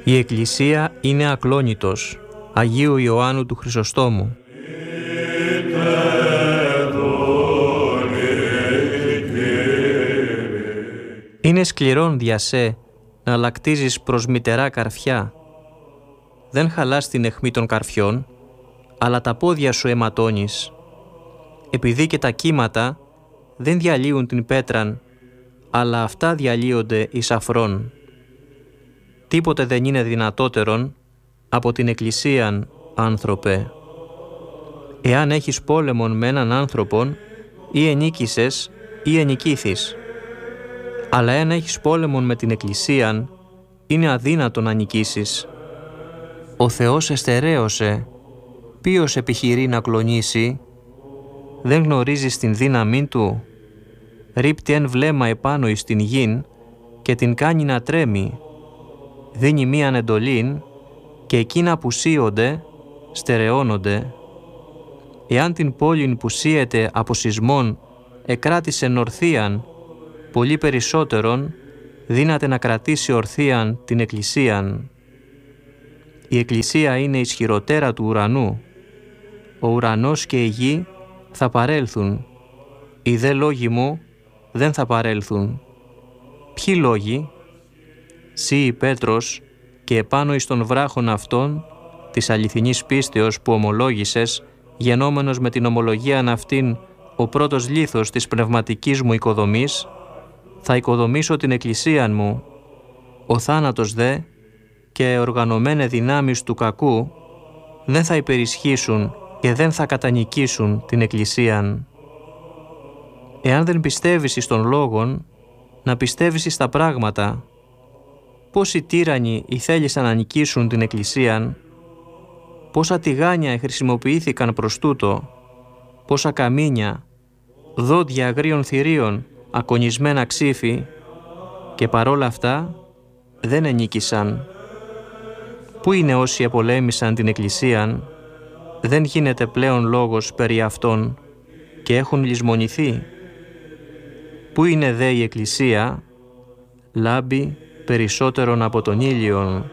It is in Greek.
Η Εκκλησία είναι ακλόνητος Αγίου Ιωάννου του Χρυσοστόμου. Είναι σκληρόν διασέ να λακτίζεις προς μητερά καρφιά. Δεν χαλάς την αιχμή των καρφιών, αλλά τα πόδια σου αιματώνεις. Επειδή και τα κύματα δεν διαλύουν την πέτραν, αλλά αυτά διαλύονται εις αφρόν. Τίποτε δεν είναι δυνατότερον από την Εκκλησίαν, άνθρωπε. Εάν έχεις πόλεμον με έναν άνθρωπον, ή ενίκησες ή ενικήθης. Αλλά εάν έχεις πόλεμον με την Εκκλησίαν, είναι αδύνατο να νικήσεις. Ο Θεός εστερέωσε, ποιος επιχειρεί να κλονίσει, δεν γνωρίζεις την δύναμή Του. Ρίπτει εν βλέμμα επάνω εις την γην και την κάνει να τρέμει. Δίνει μίαν εντολήν και εκείνα που σύονται στερεώνονται. Εάν την πόλην που σύεται από σεισμόν εκράτησε ορθίαν, πολύ περισσότερον δύναται να κρατήσει ορθίαν την Εκκλησίαν. Η Εκκλησία είναι ισχυροτέρα του ουρανού. Ο ουρανός και η γη θα παρέλθουν. Οι δε λόγοι μου δεν θα παρέλθουν. Ποιοι λόγοι? Σύ, Πέτρος, και επάνω εις των βράχων αυτών της αληθινής πίστεως που ομολόγησες, γενόμενος με την ομολογίαν αυτήν ο πρώτος λίθος της πνευματικής μου οικοδομής, θα οικοδομήσω την Εκκλησίαν μου. Ο θάνατος δε και οργανωμένε δυνάμεις του κακού δεν θα υπερισχύσουν και δεν θα κατανικήσουν την Εκκλησίαν. Εάν δεν πιστεύεις εις των λόγων, να πιστεύεις εις τα πράγματα. Πόσοι τύραννοι θέλησαν να νικήσουν την Εκκλησίαν, πόσα τηγάνια χρησιμοποιήθηκαν προς τούτο, πόσα καμίνια, δόντια αγρίων θηρίων, ακονισμένα ξύφη, και παρόλα αυτά δεν ενίκησαν. Πού είναι όσοι επολέμησαν την Εκκλησίαν, δεν γίνεται πλέον λόγος περί αυτών και έχουν λησμονηθεί. Πού είναι δε η Εκκλησία, λάμπει περισσότερον από τον ήλιον.